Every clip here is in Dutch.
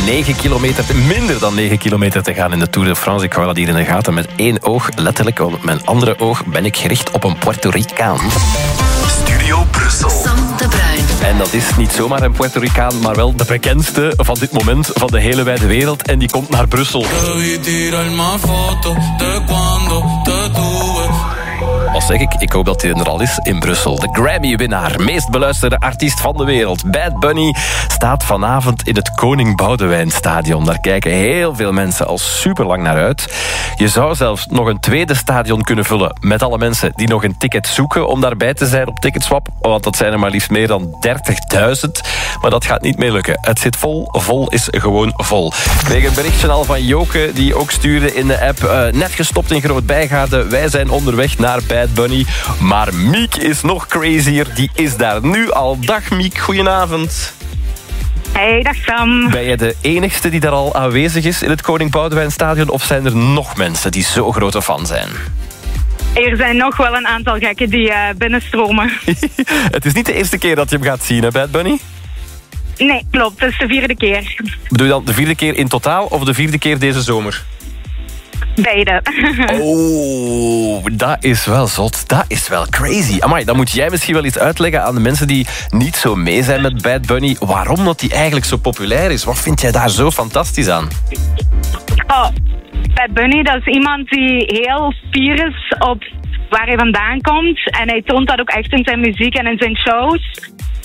minder dan 9 kilometer te gaan in de Tour de France. Ik hou dat hier in de gaten met één oog. Letterlijk, want met mijn andere oog ben ik gericht op een Puerto Ricaan. Studio Brussel. Sam de Bruin. En dat is niet zomaar een Puerto Ricaan, maar wel de bekendste van dit moment van de hele wijde wereld. En die komt naar Brussel. Wat zeg ik? Ik hoop dat hij er al is in Brussel. De Grammy-winnaar, meest beluisterde artiest van de wereld. Bad Bunny staat vanavond in het Koning Boudewijnstadion. Daar kijken heel veel mensen al superlang naar uit. Je zou zelfs nog een tweede stadion kunnen vullen met alle mensen die nog een ticket zoeken om daarbij te zijn op Ticketswap. Want dat zijn er maar liefst meer dan 30.000. Maar dat gaat niet meer lukken. Het zit vol. Vol is gewoon vol. Ik kreeg een berichtje al van Joke, die ook stuurde in de app. Net gestopt in Groot-Bijgaarde. Wij zijn onderweg naar Bad Bunny. Maar Miek is nog crazier. Die is daar nu al. Dag Miek, goedenavond. Hey, dag Sam. Ben je de enigste die daar al aanwezig is in het Koning Boudewijnstadion? Of zijn er nog mensen die zo grote fan zijn? Er zijn nog wel een aantal gekken die binnenstromen. Het is niet de eerste keer dat je hem gaat zien, hè, Bad Bunny? Nee, klopt. Het is de 4e keer. Bedoel je dan de 4e keer in totaal of de 4e keer deze zomer? Beide. Oh, dat is wel zot. Dat is wel crazy. Amai, dan moet jij misschien wel iets uitleggen aan de mensen die niet zo mee zijn met Bad Bunny. Waarom dat die eigenlijk zo populair is. Wat vind jij daar zo fantastisch aan? Oh, Bad Bunny, dat is iemand die heel fier is op waar hij vandaan komt. En hij toont dat ook echt in zijn muziek en in zijn shows.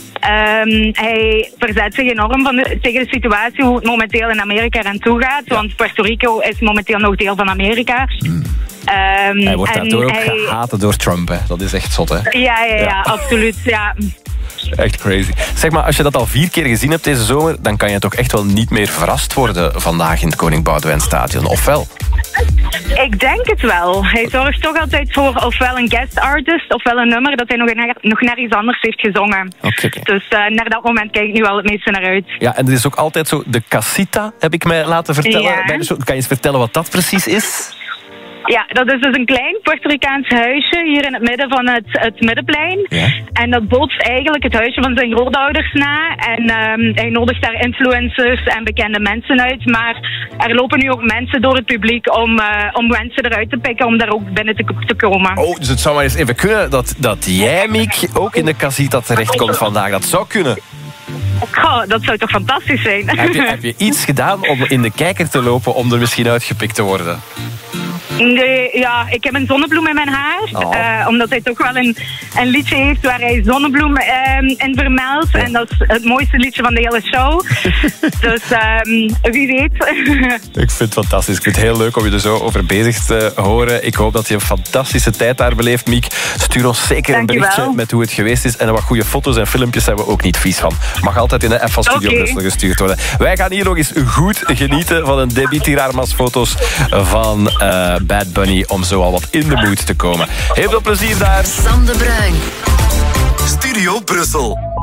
Hij verzet zich enorm tegen de situatie hoe het momenteel in Amerika eraan toe gaat. Ja. Want Puerto Rico is momenteel nog deel van Amerika. Hij wordt daardoor ook gehaten door Trump, hè. Dat is echt zot, hè? Ja, absoluut, ja. Echt crazy. Zeg maar, als je dat al 4 keer gezien hebt deze zomer, dan kan je toch echt wel niet meer verrast worden vandaag in het Koning Boudewijnstadion, of wel? Ik denk het wel. Hij zorgt toch altijd voor ofwel een guest artist, ofwel een nummer dat hij nog naar iets anders heeft gezongen. Okay. Dus naar dat moment kijk ik nu wel het meeste naar uit. Ja, en er is ook altijd zo de casita, heb ik mij laten vertellen. Ja. Kan je eens vertellen wat dat precies is? Ja, dat is dus een klein Puerto Ricaans huisje hier in het midden van het Middenplein. Ja. En dat bootst eigenlijk het huisje van zijn grootouders na. En hij nodigt daar influencers en bekende mensen uit. Maar er lopen nu ook mensen door het publiek om mensen eruit te pikken om daar ook binnen te komen. Oh, dus het zou maar eens even kunnen dat jij, Miek, ook in de casita terechtkomt vandaag. Dat zou kunnen. Goh, dat zou toch fantastisch zijn. Heb je iets gedaan om in de kijker te lopen om er misschien uitgepikt te worden? Nee, ja, ik heb een zonnebloem in mijn haar. Omdat hij toch wel een liedje heeft waar hij zonnebloem in vermeldt. Ja. En dat is het mooiste liedje van de hele show. Dus wie weet. Ik vind het fantastisch. Ik vind het heel leuk om je er zo over bezig te horen. Ik hoop dat je een fantastische tijd daar beleeft, Miek. Stuur ons zeker een berichtje met hoe het geweest is. En wat goede foto's en filmpjes zijn we ook niet vies van. Mag altijd in de app van Studio Brussel gestuurd worden. Wij gaan hier nog eens goed genieten van een Debbie Tiraarmas foto's van Bad Bunny, om zo al wat in de mood te komen. Heel veel plezier daar. Sam de Bruin. Studio Brussel.